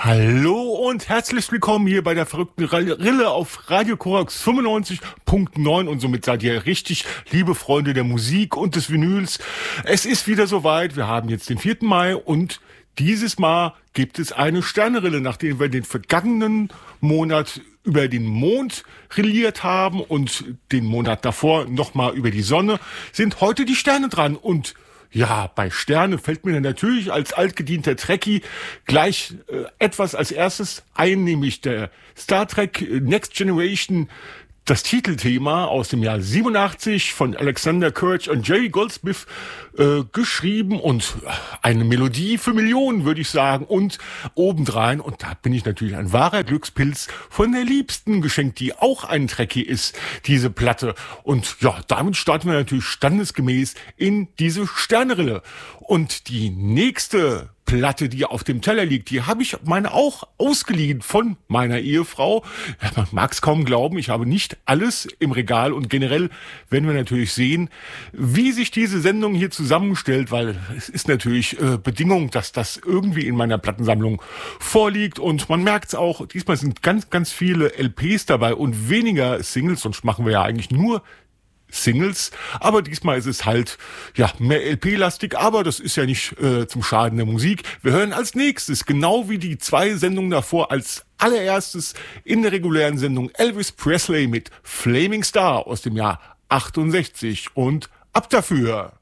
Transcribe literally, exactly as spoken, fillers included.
Hallo und herzlich willkommen hier bei der verrückten Rille auf Radio Korax fünfundneunzig Komma neun und somit seid ihr richtig, liebe Freunde der Musik und des Vinyls. Es ist wieder soweit, wir haben jetzt den vierten Mai und dieses Mal gibt es eine Sternerille, nachdem wir den vergangenen Monat über den Mond rilliert haben und den Monat davor nochmal über die Sonne, sind heute die Sterne dran und ja, bei Sterne fällt mir dann natürlich als altgedienter Trekkie gleich äh, etwas als erstes ein, nämlich der Star Trek Next Generation, das Titelthema aus dem Jahr siebenundachtzig von Alexander Courage und Jerry Goldsmith äh, geschrieben und eine Melodie für Millionen, würde ich sagen. Und obendrein, und da bin ich natürlich ein wahrer Glückspilz, von der Liebsten geschenkt, die auch ein Trekkie ist, diese Platte. Und ja, damit starten wir natürlich standesgemäß in diese Sternerille. Und die nächste Platte, die auf dem Teller liegt, die habe ich meine auch ausgeliehen von meiner Ehefrau. Ja, man mag es kaum glauben, ich habe nicht alles im Regal und generell werden wir natürlich sehen, wie sich diese Sendung hier zusammenstellt, weil es ist natürlich äh, Bedingung, dass das irgendwie in meiner Plattensammlung vorliegt und man merkt es auch, diesmal sind ganz, ganz viele L Ps dabei und weniger Singles, sonst machen wir ja eigentlich nur Singles, aber diesmal ist es halt ja mehr L P-lastig, aber das ist ja nicht äh, zum Schaden der Musik. Wir hören als nächstes, genau wie die zwei Sendungen davor, als allererstes in der regulären Sendung Elvis Presley mit Flaming Star aus dem Jahr achtundsechzig und ab dafür.